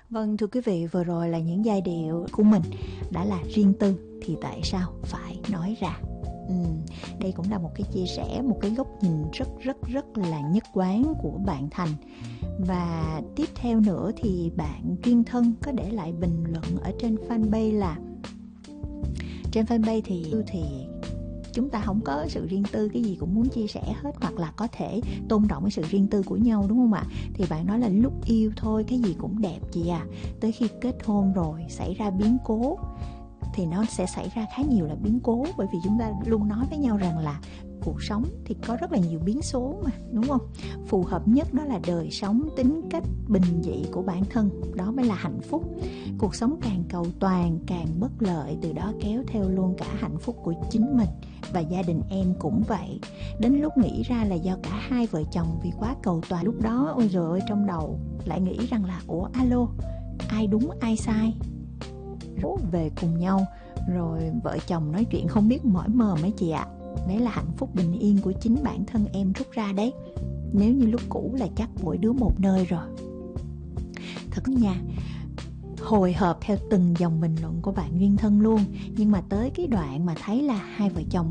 Vâng, thưa quý vị, vừa rồi là những giai điệu của mình đã là riêng tư thì tại sao phải nói ra. Đây cũng là một cái chia sẻ, một cái góc nhìn rất là nhất quán của bạn Thành. Và tiếp theo nữa thì bạn Duyên Thân có để lại bình luận ở trên fanpage là trên fanpage thì chúng ta không có sự riêng tư, cái gì cũng muốn chia sẻ hết, hoặc là có thể tôn trọng cái sự riêng tư của nhau, đúng không ạ? Thì bạn nói là lúc yêu thôi cái gì cũng đẹp chị à, tới khi kết hôn rồi xảy ra biến cố thì nó sẽ xảy ra khá nhiều là biến cố, bởi vì chúng ta luôn nói với nhau rằng là cuộc sống thì có rất là nhiều biến số mà, đúng không? Phù hợp nhất đó là đời sống, tính cách bình dị của bản thân, đó mới là hạnh phúc. Cuộc sống càng cầu toàn, càng bất lợi, từ đó kéo theo luôn cả hạnh phúc của chính mình. Và gia đình em cũng vậy. Đến lúc nghĩ ra là do cả hai vợ chồng vì quá cầu toàn, lúc đó ôi trời ơi, trong đầu lại nghĩ rằng là ủa alo, ai đúng ai sai, về cùng nhau rồi vợ chồng nói chuyện không biết mỏi mờ mấy chị ạ. Đấy là hạnh phúc bình yên của chính bản thân em rút ra đấy. Nếu như lúc cũ là chắc mỗi đứa một nơi rồi. Thật nha, hồi hộp theo từng dòng bình luận của bạn Duyên Thân luôn. Nhưng mà tới cái đoạn mà thấy là hai vợ chồng